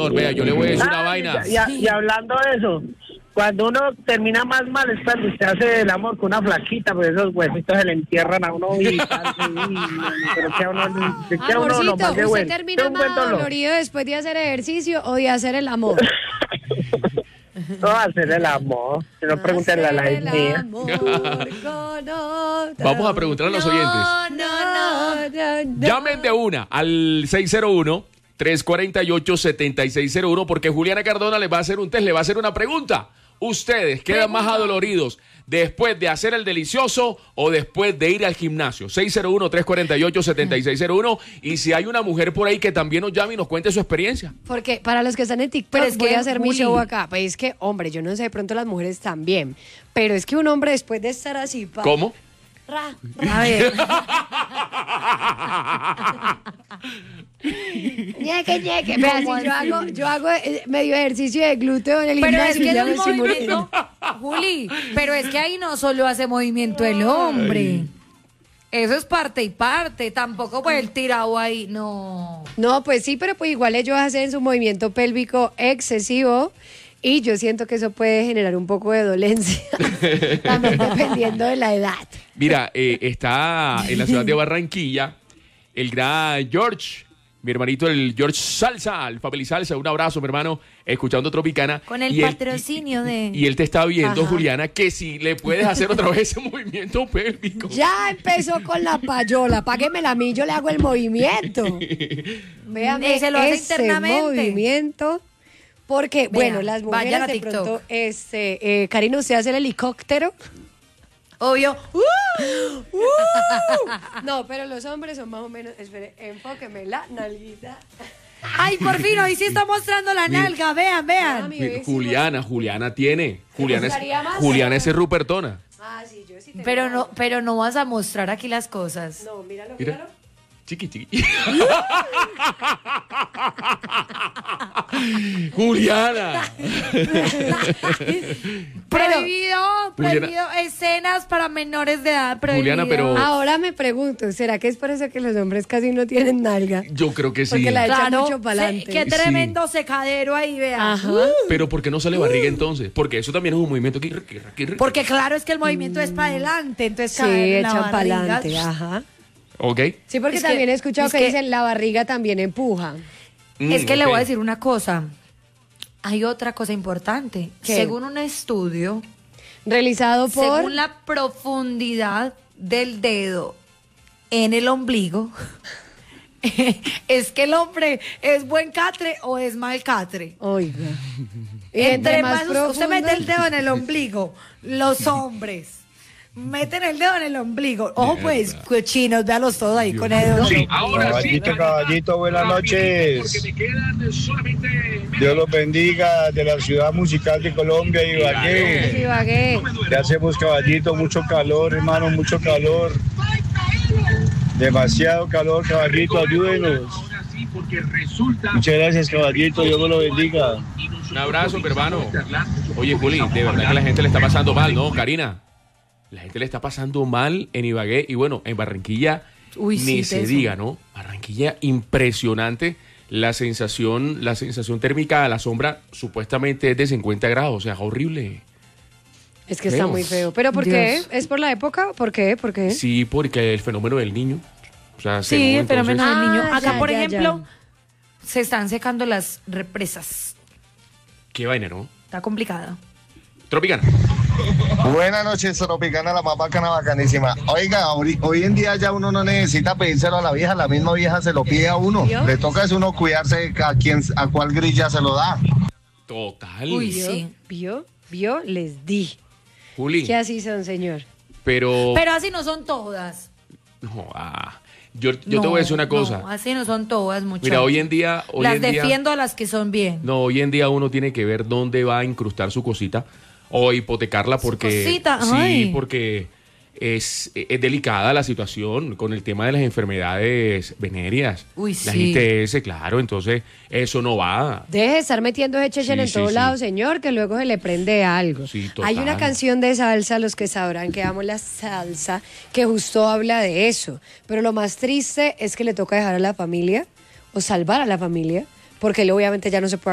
señor. Vea, yo le voy a decir una vaina. Y hablando de eso, cuando uno termina más mal es cuando usted hace el amor con una flaquita, pues esos huesitos se le entierran a uno y tal, pero que a uno Amorcito, más de ¿usted bueno. termina más dolorido después de hacer ejercicio o de hacer el amor? No hacer el amor, si no pregúntenle a la mía. Vamos a preguntar a los oyentes. Llamen de una al 601-348-7601 porque Juliana Cardona les va a hacer un test, le va a hacer una pregunta. ¿Ustedes quedan más adoloridos después de hacer el delicioso o después de ir al gimnasio? 601-348-7601. Y si hay una mujer por ahí que también nos llame y nos cuente su experiencia. Porque para los que están en TikTok, Pero es voy que, a hacer mi Juli, show acá. Pues es que, hombre, yo no sé, de pronto las mujeres también. Pero es que un hombre después de estar así... ¿Cómo? A ver. Ñeque. Vea, si yo hago medio ejercicio de glúteo en el Pero es gimnasio. que ya el me estoy movimiento, muriendo. Juli, pero es que ahí no solo hace movimiento el hombre. Eso es parte y parte. Tampoco pues el tirado ahí, no. No, pues sí, pero pues igual ellos hacen su movimiento pélvico excesivo y yo siento que eso puede generar un poco de dolencia, también dependiendo de la edad. Mira, está en la ciudad de Barranquilla el gran George, mi hermanito, el George Salsa, el Family Salsa. Un abrazo, mi hermano, escuchando Tropicana. Con el Y patrocinio de... Y él te está viendo, Ajá. Juliana, que si le puedes hacer otra vez ese movimiento pélvico. Ya empezó con la payola, páguemela a mí, yo le hago el movimiento. Véame Se lo hace ese internamente. movimiento. Porque, bueno, las vayan mujeres a de TikTok. pronto, Karina, ¿usted hace el helicóptero? Obvio. No, pero los hombres son más o menos, espere, enfóqueme la nalguita. Ay, por fin, hoy sí está mostrando la nalga. Vean. Mami, Mira, hoy sí Juliana tiene. gustaría más Juliana hacer? es Rupertona. Ah, sí, yo sí tengo Pero no vas a mostrar aquí las cosas. No, míralo. Chiqui. Juliana. Prohibido escenas para menores de edad. Prohibido. Juliana, pero- Ahora me pregunto, ¿será que es por eso que los hombres casi no tienen nalga? Yo creo que sí. Porque la echa Claro, mucho para adelante. qué tremendo secadero ahí, vean. Ajá. Pero ¿por qué no sale barriga entonces? Porque eso también es un movimiento que... Porque claro, es que el movimiento es para adelante, entonces Sí, cae la echan para barriga. adelante, ajá. ¿Ok? Sí, porque Es que- también he escuchado es que que- dicen la barriga también empuja. Es que le ok. voy a decir una cosa. Hay otra cosa importante. ¿Qué? Según un estudio, Realizado por... según la profundidad del dedo en el ombligo, es que el hombre es buen catre o es mal catre. Oiga. Y Entre más usted profundo- mete el dedo en el ombligo, los hombres meten el dedo en el ombligo. Ojo pues, cochinos, véalos todos ahí con el dedo. Sí, Caballito, buenas noches. Dios los bendiga de la ciudad musical de Colombia, Ibagué. Ibagué. Ya hacemos, caballito, mucho calor, hermano, mucho calor. Demasiado calor, caballito, ayúdenos. Muchas gracias, caballito, Dios me lo bendiga. Un abrazo, mi hermano. Oye, Juli, de verdad que la gente le está pasando mal, ¿no, Karina? La gente le está pasando mal en Ibagué y bueno, en Barranquilla Uy, sí, ni se teso. diga, ¿no? Barranquilla, impresionante. La sensación térmica a la sombra supuestamente es de 50 grados, o sea, horrible. Es que está Feo. muy feo. ¿Pero por Dios. qué? ¿Es por la época? ¿Por qué? ¿Por qué? Sí, porque el fenómeno del niño. O sea, Sí, según, el fenómeno entonces- del niño. Ah, Acá, ya, por ya, ejemplo, se están secando las represas. Qué vaina, ¿no? Está complicada. Tropicana. Buenas noches, Tropicana, la más bacana, bacanísima. Oiga, hoy en día ya uno no necesita pedírselo a la vieja, la misma vieja se lo pide a uno. ¿Yo? Le toca es uno cuidarse a cuál grilla se lo da. Total. Uy, ¿Vio? sí. ¿Vio? Les di. Juli, Que así son, señor. pero así no son todas. no, yo te voy a decir una cosa. No, así no son todas, muchachos. Mira, hoy en día... Las defiendo a las que son bien. No, hoy en día uno tiene que ver dónde va a incrustar su cosita o hipotecarla porque... cosita, sí, ay. porque es delicada la situación con el tema de las enfermedades venéreas. Uy, las sí. ITS, claro, entonces eso no va. Deje de estar metiendo ese chechen Sí, en sí, todos sí. lados, señor, que luego se le prende algo. Sí, total. Hay una canción de salsa, los que sabrán que amo la salsa, que justo habla de eso. Pero lo más triste es que le toca dejar a la familia o salvar a la familia, porque él obviamente ya no se puede